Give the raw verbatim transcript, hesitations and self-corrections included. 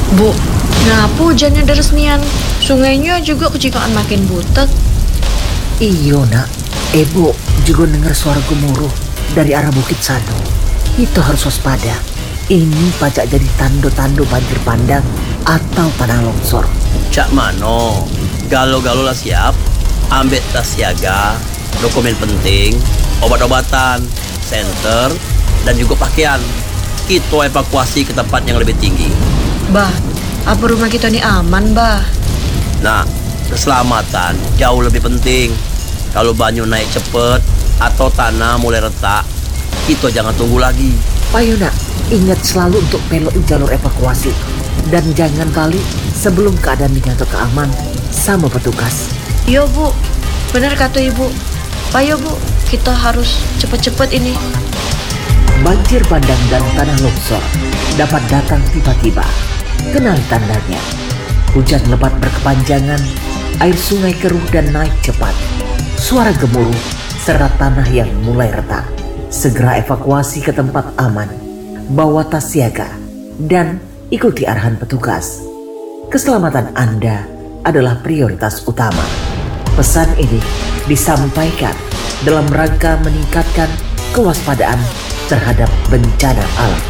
Bu, ngapa hujannya deres nian? Sungainya juga kejikaan makin butek. Iyo nak, Ebo juga dengar suara gemuruh dari arah Bukit Sado. Itu harus waspada. Ini pajak jadi tando-tando banjir bandang atau tanah longsor. Cak mano, galo-galo lah siap. Ambek tas siaga, dokumen penting, obat-obatan, senter, dan juga pakaian. Kita evakuasi ke tempat yang lebih tinggi. Bah, apa rumah kita ini aman, bah? Nah, keselamatan jauh lebih penting. Kalau banyu naik cepet atau tanah mulai retak, kita jangan tunggu lagi. Ayo nak, ingat selalu untuk belok jalur evakuasi. Dan jangan balik sebelum keadaan dinyatakan aman sama petugas. Iya bu, benar kata ibu. Ayo bu, kita harus cepet-cepet ini. Banjir bandang dan tanah longsor dapat datang tiba-tiba. Kenali tandanya. Hujan lebat berkepanjangan, air sungai keruh dan naik cepat. Suara gemuruh serta tanah yang mulai retak. Segera evakuasi ke tempat aman. Bawa tas siaga dan ikuti arahan petugas. Keselamatan Anda adalah prioritas utama. Pesan ini disampaikan dalam rangka meningkatkan kewaspadaan terhadap bencana alam.